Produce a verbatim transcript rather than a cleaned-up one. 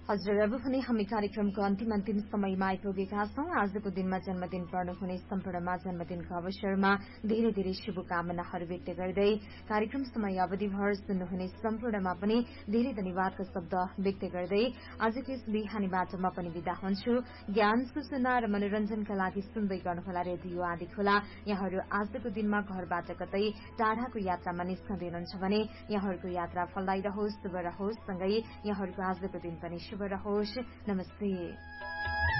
हजुर, अब भने हामी कार्यक्रमको अन्तिम अन्तिम समयमा आइपुगेका छौं। आजको दिनमा जन्मदिन पर्नुहुने सम्पूर्णमा जन्मदिनको अवसरमा धेरै धेरै शुभकामनाहरू व्यक्त गर्दै कार्यक्रम समय अवधिभर सुन्नुहुने सम्पूर्णमा पनि धेरै धन्यवादका शब्द व्यक्त गर्दै आजको यस बिहानीबाट म पनि विदा हुन्छु। ज्ञान, सूचना र मनोरञ्जनका लागि सुन्दै गर्नुहोला रेडियो आदि खोला। यहाँहरू आजको दिनमा घरबाट कतै टाढाको यात्रामा निस्कँदैनुहुन्छ भने यहाँहरूको यात्रा फलदायी रहोस्, शुभ रहोस्, सँगै यहाँहरूको आजको दिन पनि शुभ रहोस्। नमस्ते।